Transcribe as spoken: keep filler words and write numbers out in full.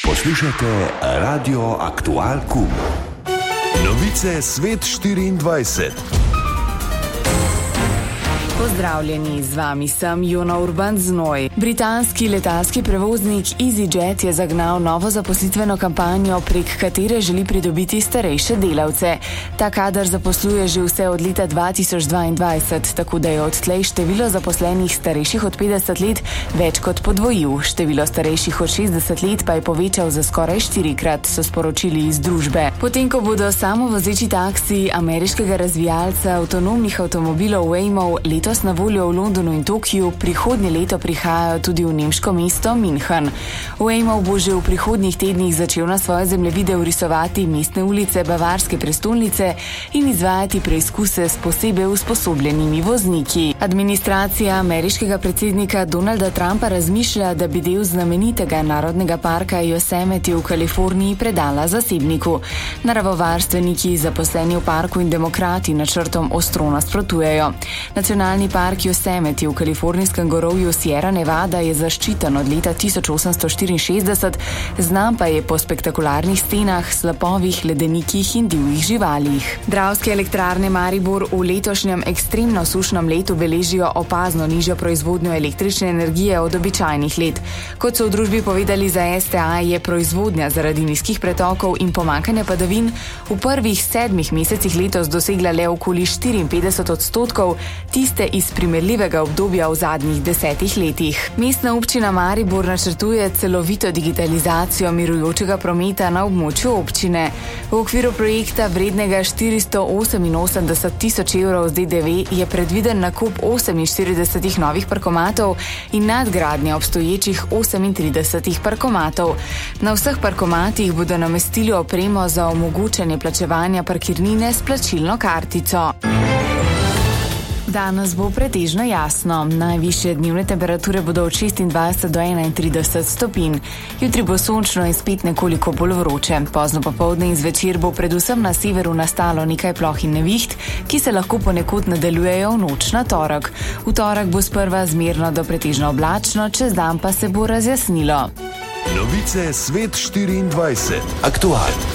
Poslušajte Radio Aktual Kum. Novice Svet štiriindvajset. Pozdravljeni, z vami sem Jona Urban Znoj. Britanski letalski prevoznik EasyJet je zagnal novo zaposlitveno kampanjo, prek katere želi pridobiti starejše delavce. Ta kader zaposluje že vse od leta dva tisoč dvaindvajset, tako da je odtlej število zaposlenih starejših od petdeset let več kot podvojil. Število starejših od šestdeset let pa je povečal za skoraj štirikrat, so sporočili iz družbe. Potem, ko bodo samovozeči taksiji ameriškega razvijalca avtonomnih avtomobilov Waymo letos na voljo v Londonu in Tokiu, prihodnje leto prihajajo tudi v nemško mesto München. Waymo bo že v prihodnjih tednih začel na svoje zemljevide vrisovati mestne ulice bavarske prestolnice in izvajati preizkuse s posebej usposobljenimi vozniki. Administracija ameriškega predsednika Donalda Trumpa razmišlja, da bi del znamenitega narodnega parka Yosemite v Kaliforniji predala zasebniku. Naravovarstveniki, zaposleni v parku in demokrati načrtom ostro nasprotujejo. Nacionalni park Yosemite v kalifornijskem gorovju Sierra Nevada je zaščiten od leta tisoč osemsto štiriinšestdeset, znan pa je po spektakularnih stenah, slapovih, ledenikih in divjih živalih. Dravske elektrarne Maribor v letošnjem ekstremno sušnem letu beležijo opazno nižjo proizvodnjo električne energije od običajnih let. Kot so v družbi povedali za S T A, je proizvodnja zaradi nizkih pretokov in pomanjkanja padavin v prvih sedmih mesecih letos dosegla le okoli štiriinpetdeset odstotkov tiste iz primerljivega obdobja v zadnjih desetih letih. Mestna občina Maribor načrtuje celovito digitalizacijo mirujočega prometa na območju občine. V okviru projekta vrednega štiristo oseminosemdeset tisoč evrov z D D V je predviden nakup oseminštiridesetih novih parkomatov in nadgradnja obstoječih osemintridesetih parkomatov. Na vseh parkomatih bodo namestili opremo za omogočanje plačevanja parkirnine s plačilno kartico. Danes bo pretežno jasno. Najvišje dnevne temperature bodo od šestindvajset do enaintrideset stopinj. Jutri bo sončno in spet nekoliko bolj vroče. Pozno popoldne in zvečer bo predvsem na severu nastalo nekaj ploh in neviht, ki se lahko ponekod nadaljujejo v noč na torek. V torek bo sprva zmerno do pretežno oblačno, čez dan pa se bo razjasnilo. Novice Svet štiriindvajset. Aktual.